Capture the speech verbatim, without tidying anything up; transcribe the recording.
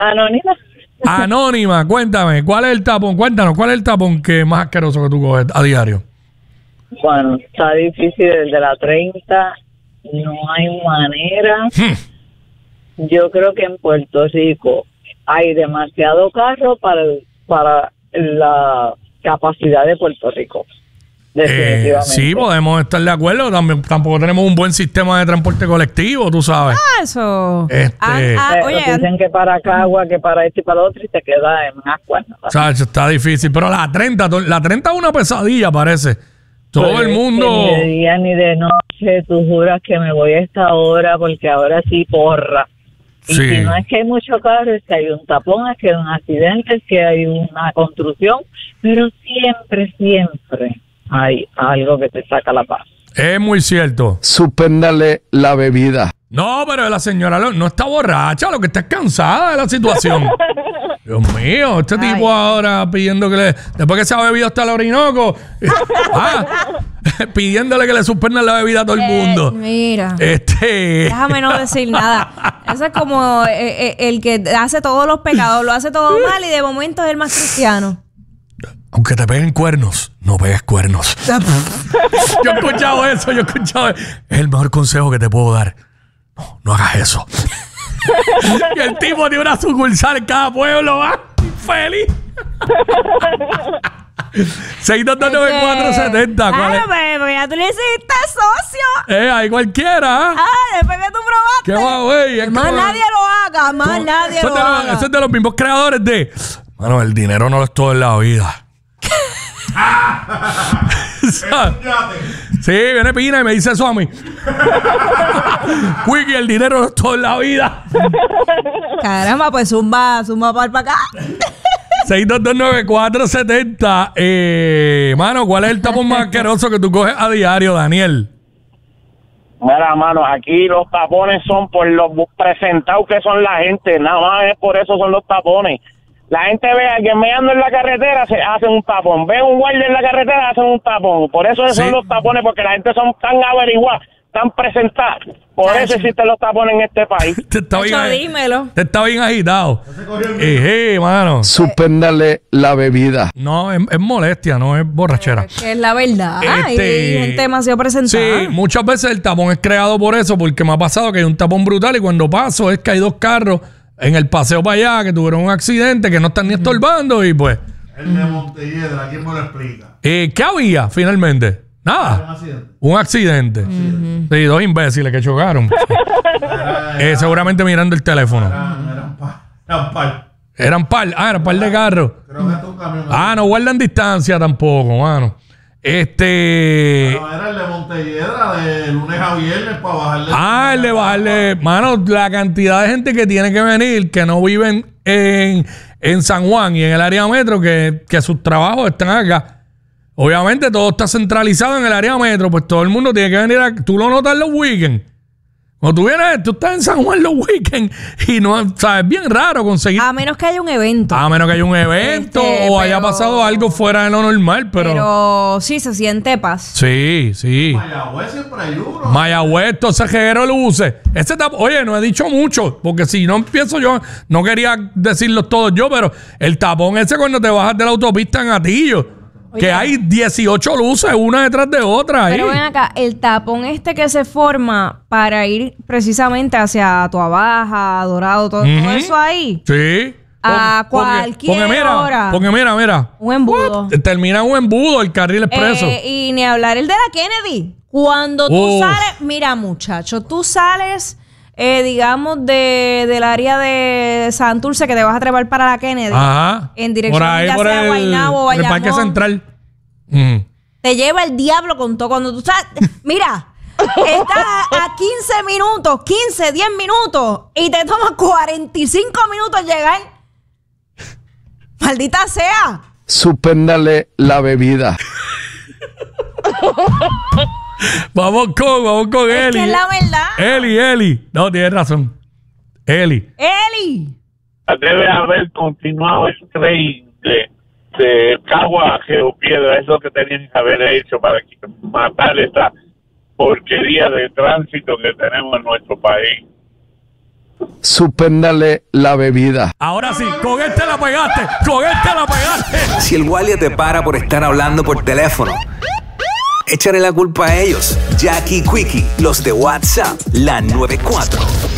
Anónima. Anónima, cuéntame, ¿cuál es el tapón? Cuéntanos, ¿cuál es el tapón que es más asqueroso que tú coges a diario? Bueno, está difícil el de la treinta. No hay manera. Hmm. Yo creo que en Puerto Rico hay demasiado carro para, para la capacidad de Puerto Rico. Eh, sí, podemos estar de acuerdo. También, tampoco tenemos un buen sistema de transporte colectivo, tú sabes. Ah, eso. Este, Ah, ah, Pero oye, dicen que para Cagua, que para este y para otro, y te queda en Ascuas. ¿No? Chacho, está difícil. Pero la treinta, to- la treinta es una pesadilla, parece. Todo Pues el es mundo. que Ni de día ni de noche, tú juras que me voy a esta hora porque ahora sí porra. Y Sí. si no es que hay mucho carro, es que hay un tapón, es que hay un accidente, es que hay una construcción, pero siempre, siempre hay algo que te saca la paz. Es muy cierto. Suspéndale la bebida. No, pero la señora lo- no está borracha, lo que está es cansada de la situación. Dios mío, este Ay. tipo ahora pidiendo que le... Después que se ha bebido hasta el Orinoco, ah, pidiéndole que le suspendan la bebida a todo el eh, mundo. mira. Este... Déjame no decir nada. Eso es como eh, eh, el que hace todos los pecados, lo hace todo mal y de momento es el más cristiano. Aunque te peguen cuernos, no pegues cuernos. Yo he escuchado eso, yo he escuchado... Es el mejor consejo que te puedo dar. No, no hagas eso. Y el tipo tiene una sucursal en cada pueblo, va. Feliz. seis dos dos nueve cuatro siete cero. ¿Cuál es? Claro, pero ya tú le hiciste socio. Eh, hay cualquiera. Ah, después que tú probaste. ¿Qué va, güey? Es Más como- nadie lo haga, más como- nadie eso lo es de los- haga. Eso es de los mismos creadores de... Mano, el dinero no lo es todo en la vida. ¿Sabes? Sí, viene Pina y me dice eso a mí. Wiki, el dinero no es todo en la vida. Caramba, pues zumba, zumba para acá. seis dos dos nueve cuatro siete cero. Eh, mano, ¿cuál es el tapón más asqueroso que tú coges a diario, Daniel? Mira, mano, aquí los tapones son por los bu- presentados que son la gente, nada más es por eso son los tapones. La gente ve a alguien meando en la carretera, se hace un tapón. Ve un guardia en la carretera, hacen un tapón. Por eso Sí. son los tapones, porque la gente son tan averiguadas, tan presentadas. Por eso existen los tapones en este país. Te está bien, Nacho, dímelo. te está bien agitado. Eh, eh, mano. Suspéndale la bebida. No, es, es molestia, no es borrachera. Que es la verdad. Este- Y gente demasiado presentada. Sí, muchas veces el tapón es creado por eso, porque me ha pasado que hay un tapón brutal y cuando paso es que hay dos carros en el paseo para allá que tuvieron un accidente, que no están ni estorbando y pues... El de Montelledra, ¿quién me lo explica? Eh, ¿Qué había finalmente? Un Nada. accidente. Un accidente. Sí, dos imbéciles que chocaron. Era- Eh, era- seguramente mirando el teléfono. Eran, eran par. Eran par. Eran par, ah, eran par de carros. Creo que esto es un camión. Ah, no guardan distancia tampoco, mano. Este... Pero era el de Montelledra de lunes a viernes para bajarle. Ah, el de bajarle. Mano, la cantidad de gente que tiene que venir, que no viven en, en San Juan y en el área metro, que, que sus trabajos están acá. Obviamente todo está centralizado en el área metro, pues todo el mundo tiene que venir a... Tú lo notas los weekends. Cuando tú vienes, tú estás en San Juan los weekends y no, sabes, es bien raro conseguir... A menos que haya un evento. A menos que haya un evento Este, o haya pero- pasado algo fuera de lo normal, pero... Pero sí, se siente paz. Sí, sí. Mayagüez siempre hay uno. Mayagüez, ese jeguero luce. Ese tap- Oye, no he dicho mucho, porque si no empiezo yo, no quería decirlos todos yo, pero el tapón ese cuando te bajas de la autopista en Atillo, que hay dieciocho luces una detrás de otra ahí. Pero ven acá, el tapón este que se forma para ir precisamente hacia Tua Baja, Dorado, todo, todo Ujú. eso ahí. Sí. A Porque- cualquier porque mira, hora. Porque mira, mira. Un embudo. What? Termina un embudo el carril expreso. Eh, y ni hablar el de la Kennedy. Cuando tú Uf. sales, mira muchacho, tú sales, eh, digamos, de, del área de Santurce que te vas a trepar para la Kennedy. Ajá. En dirección por ahí, ya por sea el, Guaynabo o por el Parque Bayamón. Central. Mm. Te lleva el diablo con todo. Cuando tú sales, mira, estás a, a quince minutos, quince, diez minutos y te toma cuarenta y cinco minutos llegar. Maldita sea. Suspéndale la bebida. Vamos con, vamos con Es Eli. que es la verdad. Eli, Eli. No, tienes razón. Eli. Eli. Debe haber continuado el tren de, de Cagua a Geopiedra. Eso que tenían que haber hecho para matar esta porquería de tránsito que tenemos en nuestro país. Suspéndale la bebida. Ahora sí, con este la pegaste, con este la pegaste. Si el guardia te para por estar hablando por teléfono, échale la culpa a ellos. Jackie Quickie, los de WhatsApp, la noventa y cuatro.